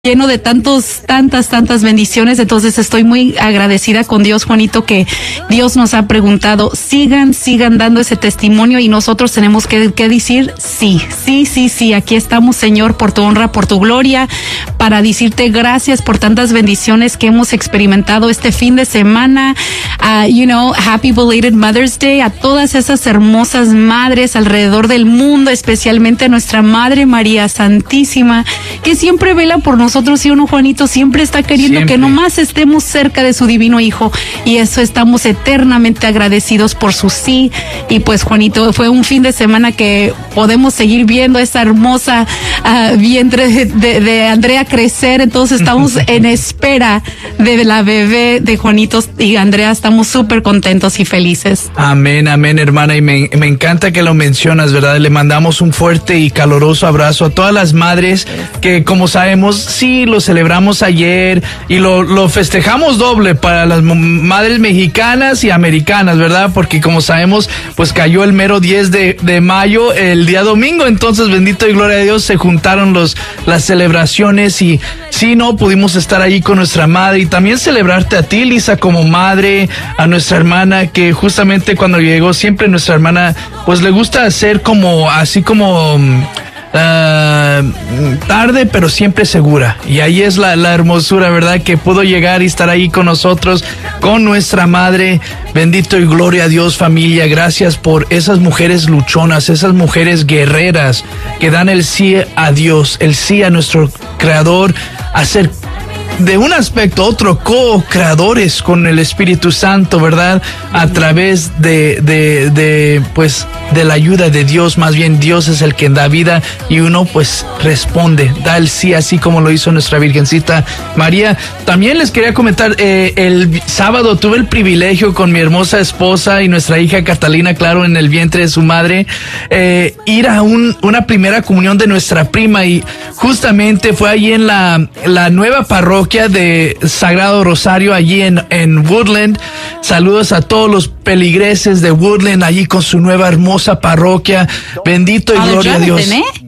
lleno de tantas bendiciones. Entonces estoy muy agradecida con Dios, Juanito, que Dios nos ha preguntado, sigan dando ese testimonio, y nosotros tenemos que decir sí, aquí estamos, Señor, por tu honra, por tu gloria, para decirte gracias por tantas bendiciones que hemos experimentado este fin de semana. Happy belated Mother's Day a todas esas hermosas madres alrededor del mundo, especialmente a nuestra Madre María Santísima, que siempre vela por nosotros, y uno, Juanito, siempre está queriendo que nomás estemos cerca de su divino Hijo, y eso estamos eternamente agradecidos por su sí. Y pues, Juanito, fue un fin de semana que podemos seguir viendo esa hermosa vientre de Andrea crecer. Entonces estamos en espera de la bebé de Juanito y Andrea. Estamos súper contentos y felices. Amén, hermana, y me encanta que lo mencionas, ¿verdad? Le mandamos un fuerte y caloroso abrazo a todas las madres que, como sabemos, sí, lo celebramos ayer y lo festejamos doble para las madres mexicanas y americanas, ¿verdad? Porque, como sabemos, pues cayó el mero 10 de mayo, el día domingo. Entonces, bendito y gloria a Dios, se juntaron las celebraciones, y sí, no pudimos estar ahí con nuestra madre, y también celebrarte a ti, Lisa, como madre, a nuestra hermana, que justamente cuando llegó, siempre nuestra hermana pues le gusta hacer así como tarde, pero siempre segura. Y ahí es la hermosura, ¿verdad? Que pudo llegar y estar ahí con nosotros, con nuestra madre. Bendito y gloria a Dios, familia. Gracias por esas mujeres luchonas, esas mujeres guerreras que dan el sí a Dios, el sí a nuestro Creador, a ser de un aspecto otro co-creadores con el Espíritu Santo, ¿verdad? A través de la ayuda de Dios. Más bien, Dios es el que da vida, y uno pues responde, da el sí, así como lo hizo nuestra Virgencita María. También les quería comentar, el sábado tuve el privilegio con mi hermosa esposa y nuestra hija Catalina, claro, en el vientre de su madre, ir a una primera comunión de nuestra prima, y justamente fue allí en la nueva parroquia de Sagrado Rosario, allí en Woodland. Saludos a todos los peligreses de Woodland, allí con su nueva hermosa parroquia. Bendito y gloria a Dios.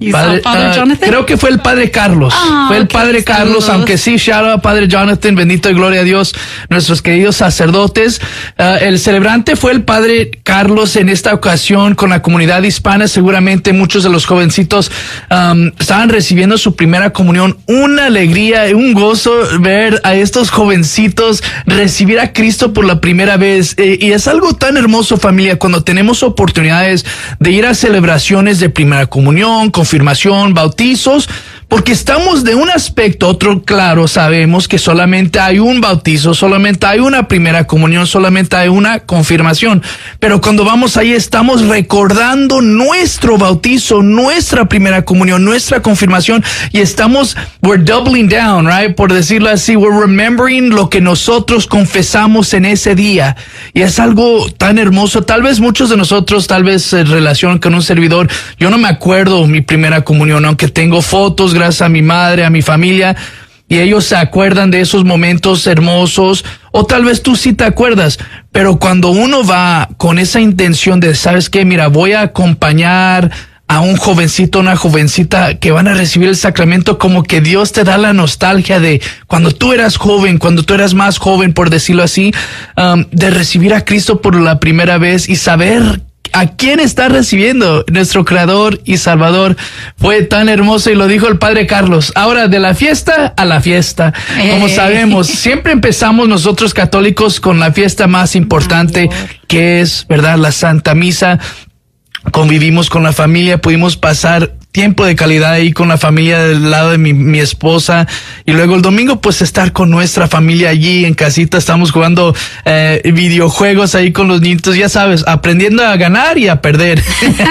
Creo que fue el Padre Carlos. Fue el Padre Carlos, aunque sí, shout out a Padre Jonathan. Bendito y gloria a Dios, nuestros queridos sacerdotes. El celebrante fue el Padre Carlos en esta ocasión con la comunidad hispana. Seguramente muchos de los jovencitos estaban recibiendo su primera comunión. Una alegría, un gozo ver a estos jovencitos recibir a Cristo por la primera vez. Y es algo tan hermoso, familia, cuando tenemos oportunidades de ir a celebraciones de primera comunión, confirmación, bautizos, porque estamos de un aspecto a otro, claro, sabemos que solamente hay un bautizo, solamente hay una primera comunión, solamente hay una confirmación, pero cuando vamos ahí estamos recordando nuestro bautizo, nuestra primera comunión, nuestra confirmación, y we're doubling down, right? Por decirlo así, we're remembering lo que nosotros confesamos en ese día, y es algo tan hermoso. Tal vez muchos de nosotros, tal vez en relación con un servidor, yo no me acuerdo mi primera comunión, aunque tengo fotos, gracias a mi madre, a mi familia, y ellos se acuerdan de esos momentos hermosos, o tal vez tú sí te acuerdas, pero cuando uno va con esa intención de, ¿sabes qué? Mira, voy a acompañar a un jovencito, una jovencita que van a recibir el sacramento, como que Dios te da la nostalgia de cuando tú eras joven, cuando tú eras más joven, por decirlo así, de recibir a Cristo por la primera vez y saber ¿a quién está recibiendo? Nuestro Creador y Salvador. Fue tan hermoso, y lo dijo el Padre Carlos. Ahora, de la fiesta a la fiesta. Como sabemos, siempre empezamos nosotros católicos con la fiesta más importante, que es, ¿verdad?, la Santa Misa. Convivimos con la familia, pudimos pasar tiempo de calidad ahí con la familia del lado de mi esposa, y luego el domingo pues estar con nuestra familia allí en casita. Estamos jugando videojuegos ahí con los niños, ya sabes, aprendiendo a ganar y a perder.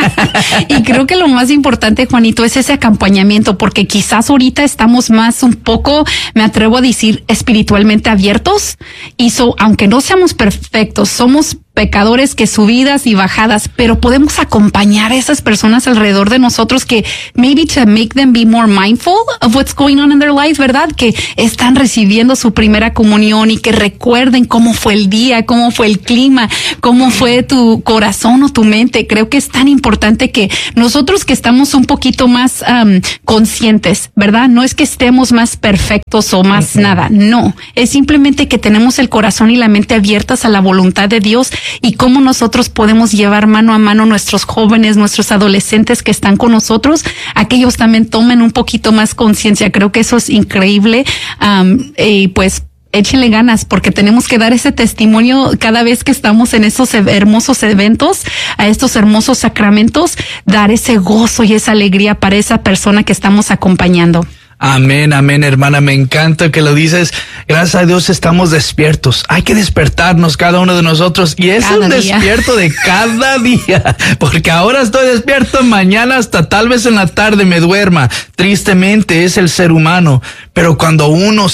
Y creo que lo más importante, Juanito, es ese acompañamiento, porque quizás ahorita estamos más un poco, me atrevo a decir, espiritualmente abiertos, y aunque no seamos perfectos, somos pecadores que subidas y bajadas, pero podemos acompañar a esas personas alrededor de nosotros que maybe to make them be more mindful of what's going on in their lives, ¿verdad? Que están recibiendo su primera comunión y que recuerden cómo fue el día, cómo fue el clima, cómo fue tu corazón o tu mente. Creo que es tan importante que nosotros que estamos un poquito más conscientes, ¿verdad? No es que estemos más perfectos o más nada, no. Es simplemente que tenemos el corazón y la mente abiertas a la voluntad de Dios y cómo nosotros podemos llevar mano a mano nuestros jóvenes, nuestros adolescentes que están con nosotros, a que ellos también tomen un poquito más conciencia. Creo que eso es increíble. Y pues échenle ganas porque tenemos que dar ese testimonio cada vez que estamos en esos hermosos eventos, a estos hermosos sacramentos, dar ese gozo y esa alegría para esa persona que estamos acompañando. Amén, amén, hermana, me encanta que lo dices. Gracias a Dios estamos despiertos. Hay que despertarnos cada uno de nosotros y es un despierto de cada día, porque ahora estoy despierto, mañana hasta tal vez en la tarde me duerma. Tristemente es el ser humano, pero cuando uno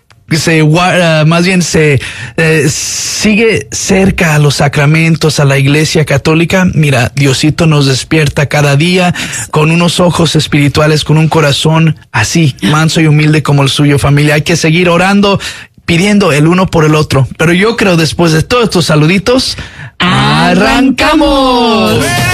sigue cerca a los sacramentos, a la Iglesia Católica, mira, Diosito nos despierta cada día con unos ojos espirituales, con un corazón así, manso y humilde como el suyo, familia. Hay que seguir orando, pidiendo el uno por el otro. Pero yo creo después de todos estos saluditos, ¡arrancamos!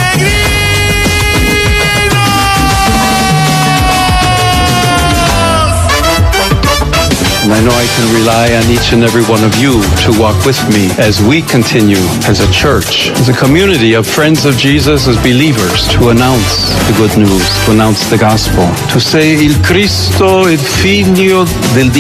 And I know I can rely on each and every one of you to walk with me as we continue as a church, as a community of friends of Jesus, as believers, to announce the good news, to announce the gospel, to say, Il Cristo, il Figlio del